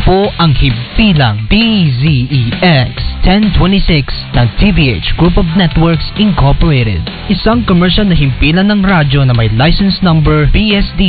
po ang himpilang DZEX 1026 ng TVH Group of Networks Incorporated. Isang commercial na himpilan ng radyo na may license number PSD